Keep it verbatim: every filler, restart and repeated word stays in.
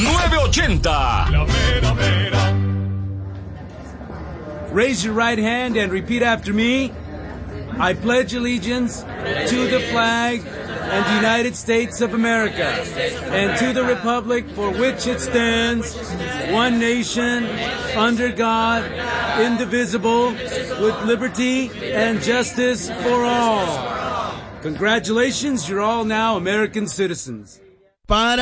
nueve ochenta. La mera, mera. Raise your right hand and repeat after me. I pledge allegiance to the flag and the United States of America and to the republic for which it stands, one nation, under God, indivisible, with liberty and justice for all. Congratulations, you're all now American citizens. Para